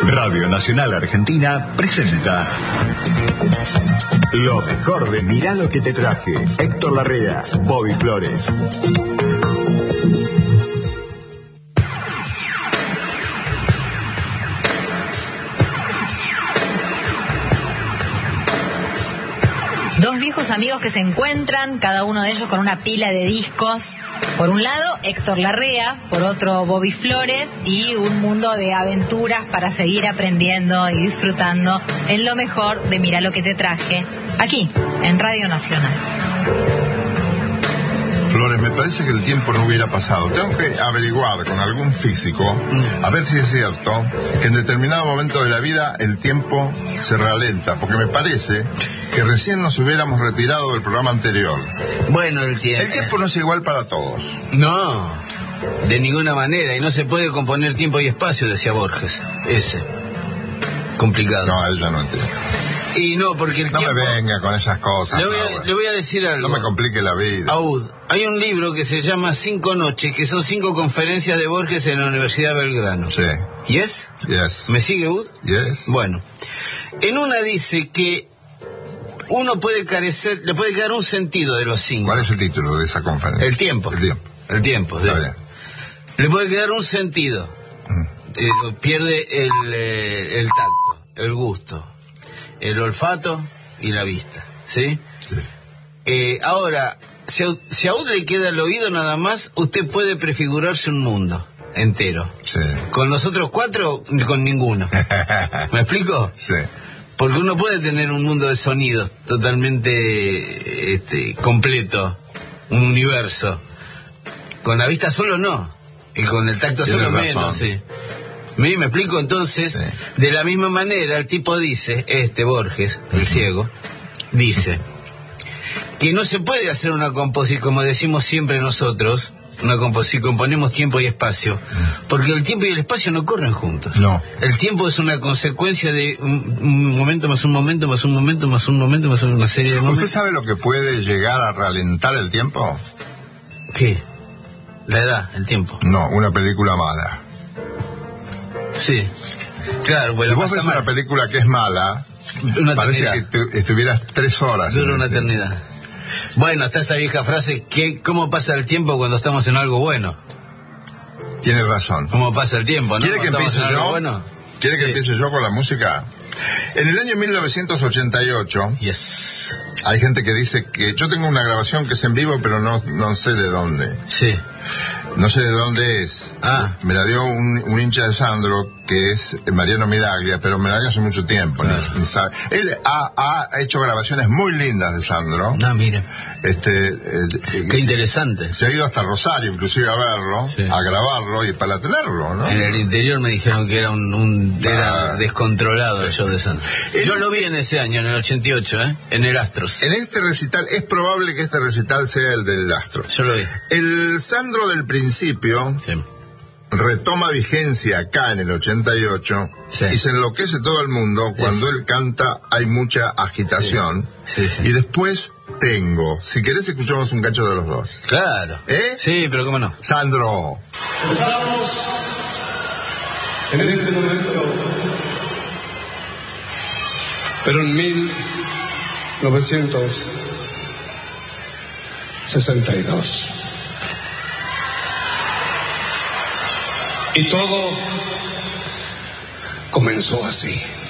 Radio Nacional Argentina presenta lo mejor de Mirá lo que te traje. Héctor Larrea, Bobby Flores. Dos viejos amigos que se encuentran, cada uno de ellos con una pila de discos. Por un lado, Héctor Larrea, por otro, Bobby Flores, y un mundo de aventuras para seguir aprendiendo y disfrutando en lo mejor de Mirá lo que te traje, aquí, en Radio Nacional. Flores, me parece que el tiempo no hubiera pasado. Tengo que averiguar con algún físico, a ver si es cierto, que en determinado momento de la vida el tiempo se ralenta, porque me parece que recién nos hubiéramos retirado del programa anterior. Bueno, el tiempo no es igual para todos. No, de ninguna manera, y no se puede componer tiempo y espacio, decía Borges. Ese. Complicado. No, él ya no entiende. Y no, porque el tiempo... No me venga con esas cosas. Le voy a decir algo. No me complique la vida. Aud, hay un libro que se llama 5 noches, que son 5 conferencias de Borges en la Universidad de Belgrano. Sí. ¿Yes? Yes. ¿Me sigue, Aud? Yes. Bueno, en una dice que uno puede carecer, le puede quedar un sentido de los 5. ¿Cuál es el título de esa conferencia? El tiempo. El tiempo, sí. Está bien. Le puede quedar un sentido. Pierde el tacto, el gusto, el olfato y la vista, ¿sí? Sí. Ahora, si a uno le queda el oído nada más, usted puede prefigurarse un mundo entero. Sí. Con los otros 4, con ninguno. ¿Me explico? Sí. Porque uno puede tener un mundo de sonidos totalmente completo, un universo. Con la vista solo no, y con el tacto solo menos, sí. ¿Me explico? Entonces, sí. De la misma manera, el tipo dice, Borges, el ciego, dice que no se puede hacer una composición, como decimos siempre nosotros, si componemos tiempo y espacio, porque el tiempo y el espacio no corren juntos. No. El tiempo es una consecuencia de un momento más un momento más un momento más un momento más una serie de momentos. ¿Usted sabe lo que puede llegar a ralentar el tiempo? ¿Qué? La edad, el tiempo. No, una película mala. Sí. Claro, bueno, si vos ves una película que es mala, parece que estuvieras 3 horas. Dura una eternidad. Bueno, está esa vieja frase, ¿cómo pasa el tiempo cuando estamos en algo bueno? Tiene razón. ¿Cómo pasa el tiempo, no? ¿Quiere que empiece yo? Bueno? ¿Quiere que empiece yo con la música? En el año 1988, yes. Hay gente que dice que... Yo tengo una grabación que es en vivo, pero no sé de dónde. Sí. No sé de dónde es. Me la dio un hincha de Sandro, que es Mariano Miraglia, pero me la dio hace mucho tiempo. Claro. Él ha hecho grabaciones muy lindas de Sandro. Mira. Qué interesante. Se ha ido hasta Rosario, inclusive, a verlo, sí. A grabarlo y para tenerlo, ¿no? En el interior me dijeron que era era descontrolado el show de Sandro. Yo lo vi en ese año, en el 88, en el Astros. En este recital, es probable que este recital sea el del Astros. Yo lo vi. El Sandro del principio... Sí. Retoma vigencia acá en el 88, sí. Y se enloquece todo el mundo cuando él canta, hay mucha agitación, sí. Sí. Y después si querés escuchamos un cacho de los dos. Claro. Sí, pero cómo no. Sandro. Empezamos en este momento, pero en 1962. Y todo comenzó así.